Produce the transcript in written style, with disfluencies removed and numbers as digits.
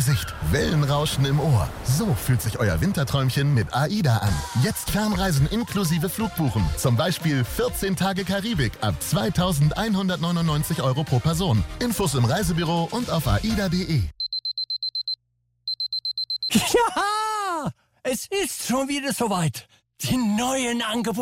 Gesicht, Wellenrauschen im Ohr. So fühlt sich euer Winterträumchen mit AIDA an. Jetzt Fernreisen inklusive Flugbuchen. Zum Beispiel 14 Tage Karibik ab 2.199 € pro Person. Infos im Reisebüro und auf aida.de. Ja, es ist schon wieder soweit. Die neuen Angebote.